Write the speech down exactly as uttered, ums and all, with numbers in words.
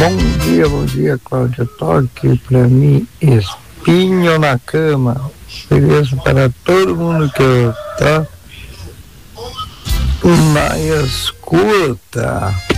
Bom dia, bom dia, Cláudia. Toque pra mim, Espinho na Cama. Beleza para todo mundo que tá na escuta.